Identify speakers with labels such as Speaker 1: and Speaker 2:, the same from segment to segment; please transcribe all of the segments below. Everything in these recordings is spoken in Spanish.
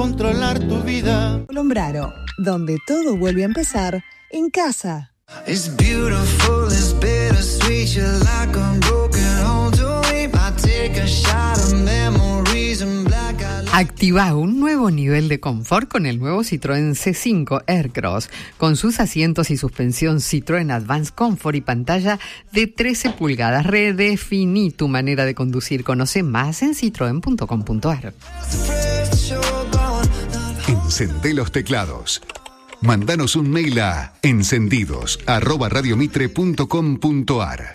Speaker 1: Controlar tu vida.
Speaker 2: Colombraro, donde todo vuelve a empezar en casa.
Speaker 3: It's beautiful, it's bittersweet, you're like a broken home to me. I take a shot of memories and black.
Speaker 4: Activa un nuevo nivel de confort con el nuevo Citroën C5 Aircross, con sus asientos y suspensión Citroën Advanced Comfort y pantalla de 13 pulgadas. Redefiní tu manera de conducir. Conoce más en citroen.com.ar.
Speaker 5: Encendé los teclados. Mándanos un mail a encendidos@radiomitre.com.ar.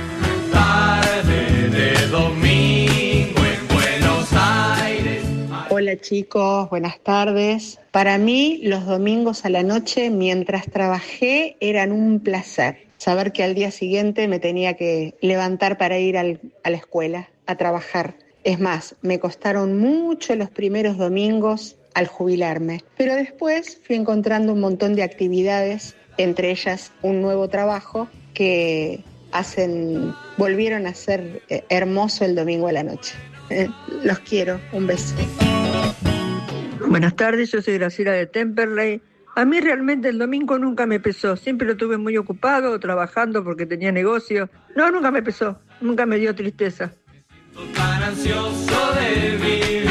Speaker 6: Tarde de domingo en Buenos Aires.
Speaker 7: Hola chicos, buenas tardes. Para mí los domingos a la noche mientras trabajé eran un placer. Saber que al día siguiente me tenía que levantar para ir a la escuela, a trabajar. Es más, me costaron mucho los primeros domingos al jubilarme, pero después fui encontrando un montón de actividades, entre ellas un nuevo trabajo que volvieron a ser hermoso el domingo a la noche. Los quiero, un beso.
Speaker 8: Buenas tardes, yo soy Graciela de Temperley. A mí realmente el domingo nunca me pesó, siempre lo tuve muy ocupado, trabajando porque tenía negocio. No, nunca me pesó, nunca me dio tristeza.
Speaker 6: Tan ansioso de vivir.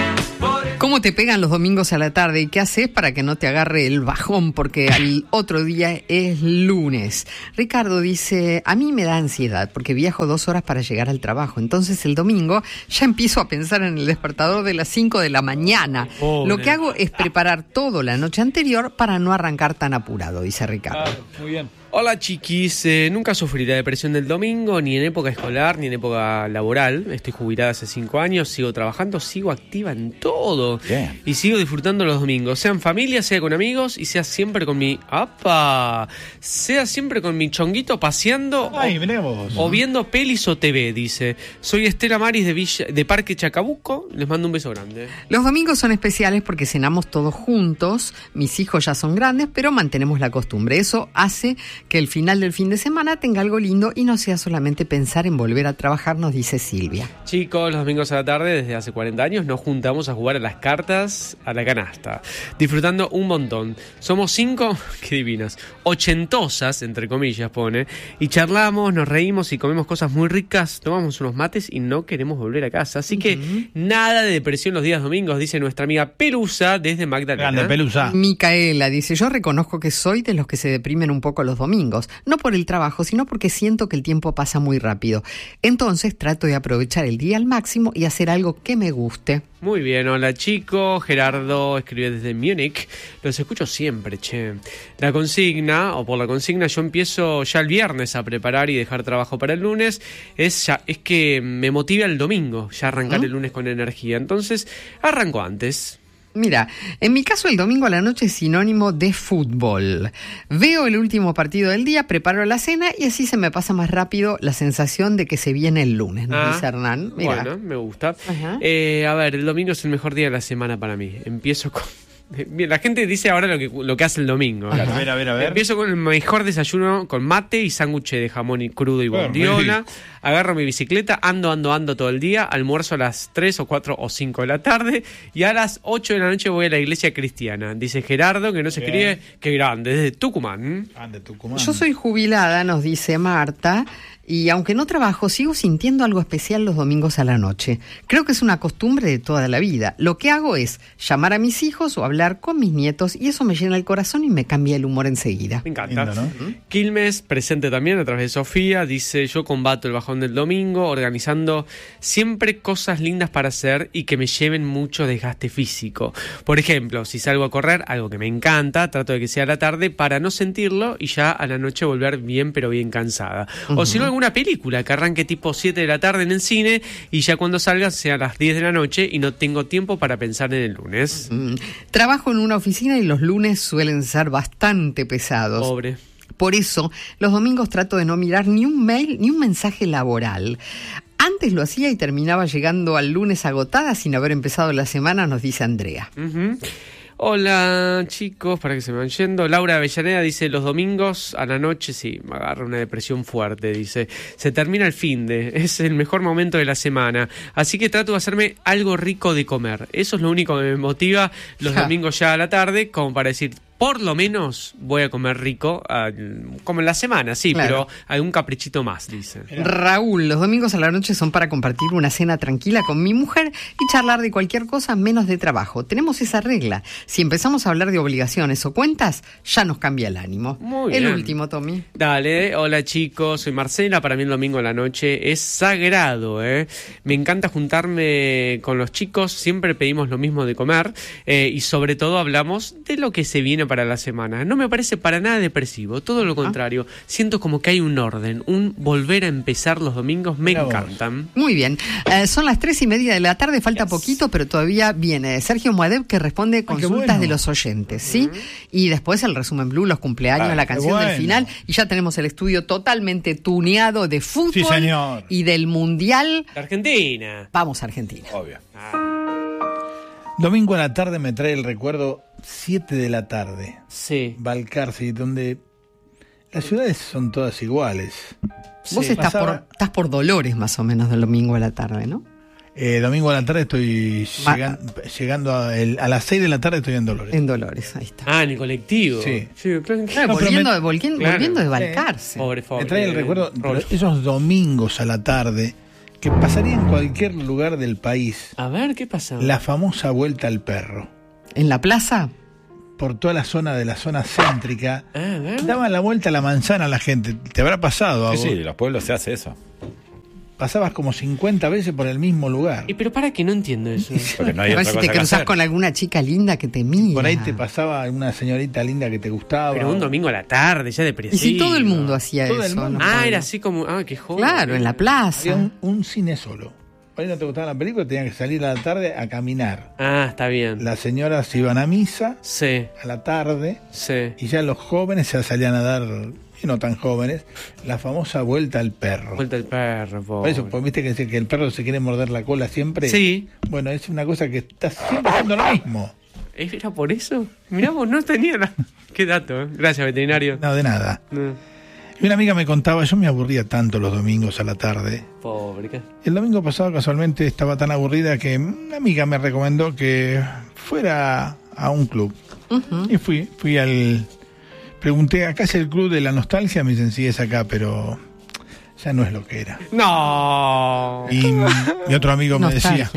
Speaker 4: ¿Cómo te pegan los domingos a la tarde? ¿Y qué haces para que no te agarre el bajón? Porque al otro día es lunes. Ricardo dice, a mí me da ansiedad porque viajo 2 horas para llegar al trabajo. Entonces el domingo ya empiezo a pensar en el despertador de las 5 de la mañana.
Speaker 9: Pobre.
Speaker 4: Lo que hago es preparar todo la noche anterior para no arrancar tan apurado, dice Ricardo.
Speaker 9: Claro, muy bien.
Speaker 10: Hola chiquis, nunca sufrí la depresión del domingo, ni en época escolar, ni en época laboral. Estoy jubilada hace 5 años, sigo trabajando, sigo activa en todo.
Speaker 9: Bien.
Speaker 10: Y sigo disfrutando los domingos, sea en familia, sea con amigos, y sea siempre con mi... ¡Apa! Sea siempre con mi chonguito paseando o viendo pelis o TV, dice. Soy Estela Maris de Parque Chacabuco, les mando un beso grande.
Speaker 4: Los domingos son especiales porque cenamos todos juntos, mis hijos ya son grandes, pero mantenemos la costumbre. Eso hace que el final del fin de semana tenga algo lindo y no sea solamente pensar en volver a trabajar, nos dice Silvia.
Speaker 10: Chicos, los domingos a la tarde, desde hace 40 años, nos juntamos a jugar a las cartas, a la canasta, disfrutando un montón. Somos 5, qué divinas, ochentosas, entre comillas pone, y charlamos, nos reímos y comemos cosas muy ricas, tomamos unos mates y no queremos volver a casa. Así que nada de depresión los días domingos, dice nuestra amiga Pelusa desde Magdalena.
Speaker 9: Grande, Pelusa.
Speaker 4: Micaela dice, yo reconozco que soy de los que se deprimen un poco los domingos, no por el trabajo, sino porque siento que el tiempo pasa muy rápido. Entonces trato de aprovechar el día al máximo y hacer algo que me guste.
Speaker 10: Muy bien, hola chicos, Gerardo escribe desde Múnich, los escucho siempre, che. Por la consigna yo empiezo ya el viernes a preparar y dejar trabajo para el lunes, es que me motiva el domingo, ya arrancar el lunes con energía, entonces arranco antes.
Speaker 4: Mira, en mi caso el domingo a la noche es sinónimo de fútbol. Veo el último partido del día, preparo la cena y así se me pasa más rápido la sensación de que se viene el lunes, ¿no? Dice Hernán. Mira.
Speaker 10: Bueno, me gusta. A ver, el domingo es el mejor día de la semana para mí. Empiezo con... Bien, la gente dice ahora lo que hace el domingo.
Speaker 9: A ver.
Speaker 10: Empiezo con el mejor desayuno con mate y sándwich de jamón y crudo y bondiola. Agarro mi bicicleta, ando todo el día. Almuerzo a las 3 o 4 o 5 de la tarde. Y a las 8 de la noche voy a la iglesia cristiana. Dice Gerardo, que no se escribe, que grande, desde Tucumán.
Speaker 4: Yo soy jubilada, nos dice Marta. Y aunque no trabajo, sigo sintiendo algo especial los domingos a la noche. Creo que es una costumbre de toda la vida. Lo que hago es llamar a mis hijos o hablar con mis nietos y eso me llena el corazón y me cambia el humor enseguida.
Speaker 10: Me encanta.
Speaker 9: Lindo, ¿no?
Speaker 10: Quilmes, presente también a través de Sofía, dice, yo combato el bajón del domingo organizando siempre cosas lindas para hacer y que me lleven mucho desgaste físico. Por ejemplo, si salgo a correr, algo que me encanta, trato de que sea a la tarde para no sentirlo y ya a la noche volver bien pero bien cansada. O si no, una película que arranque tipo 7 de la tarde en el cine y ya cuando salga sea a las 10 de la noche y no tengo tiempo para pensar en el lunes.
Speaker 4: Trabajo en una oficina y los lunes suelen ser bastante pesados.
Speaker 10: Pobre.
Speaker 4: Por eso, los domingos trato de no mirar ni un mail ni un mensaje laboral. Antes lo hacía y terminaba llegando al lunes agotada sin haber empezado la semana, nos dice Andrea.
Speaker 10: Hola chicos, para que se me van yendo. Laura Avellaneda dice, los domingos a la noche, sí, me agarra una depresión fuerte, dice. Se termina el finde, es el mejor momento de la semana. Así que trato de hacerme algo rico de comer. Eso es lo único que me motiva los domingos ya a la tarde, como para decir, por lo menos voy a comer rico, como en la semana, sí, claro. Pero algún caprichito más, dice.
Speaker 4: Raúl, los domingos a la noche son para compartir una cena tranquila con mi mujer y charlar de cualquier cosa menos de trabajo. Tenemos esa regla. Si empezamos a hablar de obligaciones o cuentas, ya nos cambia el ánimo.
Speaker 10: Muy
Speaker 4: el
Speaker 10: bien.
Speaker 4: Último, Tommy.
Speaker 10: Dale, hola chicos, soy Marcela. Para mí el domingo a la noche es sagrado, Me encanta juntarme con los chicos, siempre pedimos lo mismo de comer y sobre todo hablamos de lo que se viene para la semana. No me parece para nada depresivo, todo lo contrario. Siento como que hay un orden, un volver a empezar los domingos, me encantan.
Speaker 4: Muy bien, son las 3:30 de la tarde, falta poquito, pero todavía viene Sergio Muadeb que responde consultas de los oyentes, ¿sí? Y después el resumen Blue, los cumpleaños, la canción del final, y ya tenemos el estudio totalmente tuneado de fútbol y del Mundial.
Speaker 10: Argentina.
Speaker 4: Vamos a Argentina.
Speaker 9: Obvio. Domingo a la tarde me trae el recuerdo 7 de la tarde.
Speaker 10: Sí.
Speaker 9: Balcarce, donde las ciudades son todas iguales.
Speaker 4: Vos estás por Dolores más o menos del domingo a la tarde, ¿no?
Speaker 9: Domingo a la tarde estoy llegando a las 6 de la tarde estoy en Dolores.
Speaker 4: En Dolores, ahí está.
Speaker 10: Ah, en el colectivo.
Speaker 9: Sí.
Speaker 4: Claro, volviendo de Balcarce.
Speaker 10: Pobre.
Speaker 9: Me trae el recuerdo esos domingos a la tarde que pasaría en cualquier lugar del país.
Speaker 10: A ver, ¿qué pasa?
Speaker 9: La famosa vuelta al perro.
Speaker 4: ¿En la plaza?
Speaker 9: Por toda la zona céntrica. Daban la vuelta a la manzana a la gente. ¿Te habrá pasado a vos?
Speaker 11: Sí, en los pueblos se hace eso.
Speaker 9: Pasabas como 50 veces por el mismo lugar.
Speaker 10: Pero para que no entiendo eso.
Speaker 11: Porque no hay
Speaker 4: a ver
Speaker 11: otra
Speaker 4: si
Speaker 11: cosa
Speaker 4: te
Speaker 11: que
Speaker 4: cruzás
Speaker 11: hacer.
Speaker 4: con alguna chica linda que te mira.
Speaker 9: Por ahí te pasaba alguna señorita linda que te gustaba.
Speaker 10: Pero un domingo a la tarde, ya depresivo.
Speaker 4: Y si todo el mundo hacía
Speaker 9: todo
Speaker 4: eso.
Speaker 9: Mundo.
Speaker 10: Era así como, qué joven.
Speaker 4: Claro, en la plaza.
Speaker 9: Había un cine solo. Por ahí no te gustaba la película, tenían que salir a la tarde a caminar.
Speaker 10: Está bien.
Speaker 9: Las señoras iban a misa a la tarde y ya los jóvenes ya salían a dar, y no tan jóvenes, la famosa vuelta al perro.
Speaker 10: Vuelta al perro,
Speaker 9: por eso, pues, viste que el perro se quiere morder la cola siempre.
Speaker 10: Sí.
Speaker 9: Bueno, es una cosa que está siempre haciendo lo mismo.
Speaker 10: ¿Era por eso? Mirá vos, no tenía nada. Qué dato, Gracias, veterinario.
Speaker 9: No, de nada.
Speaker 10: No.
Speaker 9: Y una amiga me contaba, yo me aburría tanto los domingos a la tarde.
Speaker 10: Pobre. ¿Qué?
Speaker 9: El domingo pasado casualmente estaba tan aburrida que una amiga me recomendó que fuera a un club. Y fui pregunté, ¿acá es el club de la nostalgia? Me dicen, sí, es acá, pero ya no es lo que era.
Speaker 10: No.
Speaker 9: Y mi otro amigo me decía,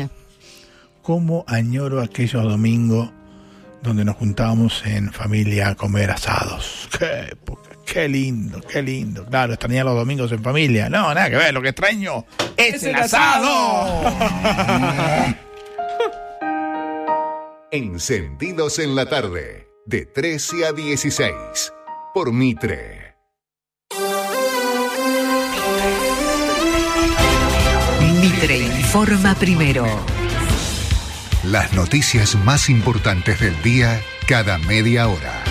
Speaker 9: ¿cómo añoro aquellos domingos donde nos juntábamos en familia a comer asados? ¡Qué época! Qué lindo. Claro, extrañar los domingos en familia. No, nada que ver, lo que extraño es el asado.
Speaker 5: Encendidos en la tarde, de 13 a 16, por Mitre.
Speaker 12: Mitre informa primero.
Speaker 5: Las noticias más importantes del día, cada media hora.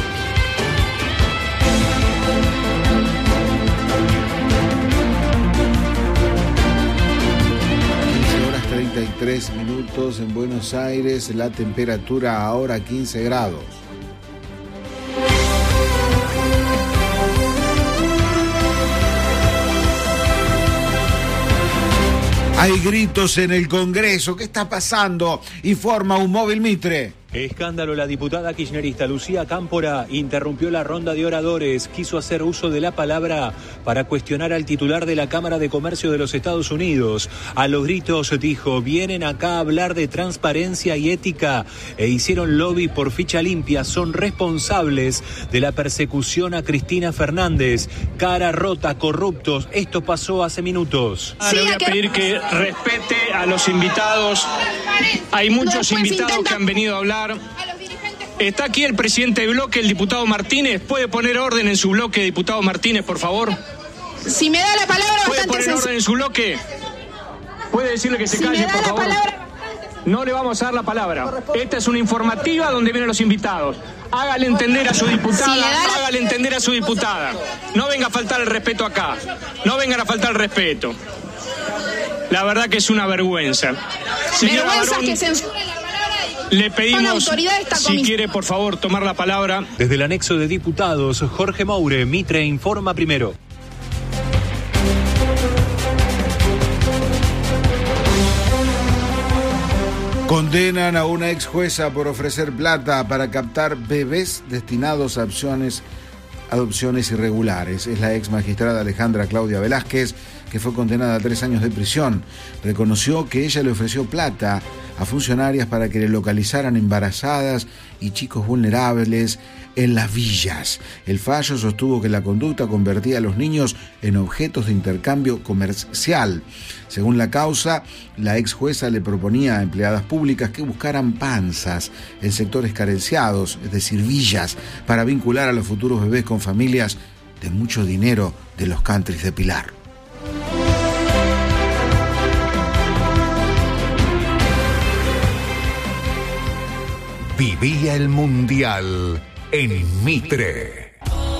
Speaker 13: 33 minutos en Buenos Aires, la temperatura ahora 15 grados. Hay gritos en el Congreso. ¿Qué está pasando? Informa un móvil Mitre.
Speaker 14: Escándalo, la diputada kirchnerista Lucía Cámpora interrumpió la ronda de oradores, quiso hacer uso de la palabra para cuestionar al titular de la Cámara de Comercio de los Estados Unidos. A los gritos dijo, vienen acá a hablar de transparencia y ética e hicieron lobby por ficha limpia, son responsables de la persecución a Cristina Fernández. Cara rota, corruptos, esto pasó hace minutos.
Speaker 15: Le voy a pedir que respete a los invitados. Hay muchos invitados que han venido a hablar. Está aquí el presidente de bloque, el diputado Martínez. ¿Puede poner orden en su bloque, diputado Martínez, por favor?
Speaker 16: Si me da la palabra,
Speaker 15: ¿puede poner orden en su bloque? ¿Puede decirle que se calle, por favor? No le vamos a dar la palabra. Esta es una informativa donde vienen los invitados. Hágale entender a su diputada, hágale entender a su diputada. No venga a faltar el respeto acá. No vengan a faltar el respeto. La verdad que es una vergüenza.
Speaker 16: Vergüenza que censuren la palabra de diputado.
Speaker 15: Le pedimos,
Speaker 16: autoridad de esta
Speaker 15: si
Speaker 16: comisión.
Speaker 15: quiere, por favor, tomar la palabra.
Speaker 14: Desde el anexo de diputados, Jorge Moure, Mitre informa primero.
Speaker 13: Condenan a una ex jueza por ofrecer plata para captar bebés destinados a adopciones irregulares. Es la ex magistrada Alejandra Claudia Velázquez, que fue condenada a 3 años de prisión. Reconoció que ella le ofreció plata a funcionarias para que le localizaran embarazadas y chicos vulnerables en las villas. El fallo sostuvo que la conducta convertía a los niños en objetos de intercambio comercial. Según la causa, la ex jueza le proponía a empleadas públicas que buscaran panzas en sectores carenciados, es decir, villas, para vincular a los futuros bebés con familias de mucho dinero de los countries de Pilar.
Speaker 5: Vivía el Mundial en Mitre.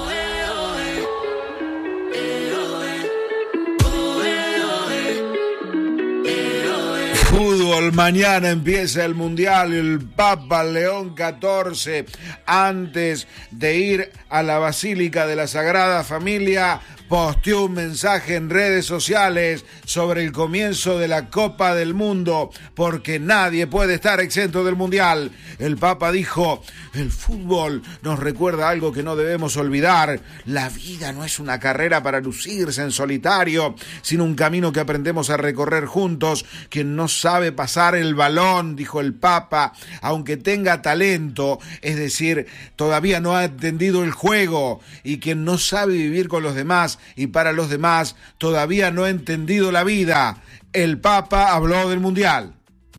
Speaker 13: Fútbol, mañana empieza el Mundial, el Papa León XIV, antes de ir a la Basílica de la Sagrada Familia, posteó un mensaje en redes sociales sobre el comienzo de la Copa del Mundo, porque nadie puede estar exento del Mundial. El Papa dijo: el fútbol nos recuerda algo que no debemos olvidar. La vida no es una carrera para lucirse en solitario, sino un camino que aprendemos a recorrer juntos. Quien no sabe pasar el balón, dijo el Papa, aunque tenga talento, es decir, todavía no ha entendido el juego, y quien no sabe vivir con los demás y para los demás, todavía no ha entendido la vida. El Papa habló del Mundial.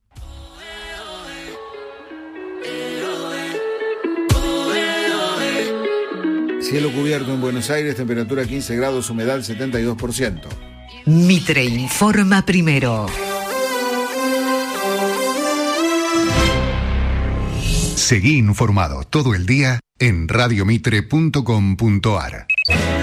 Speaker 13: Cielo cubierto en Buenos Aires, temperatura 15 grados, humedad 72%.
Speaker 12: Mitre informa primero.
Speaker 5: Seguí informado todo el día en radiomitre.com.ar.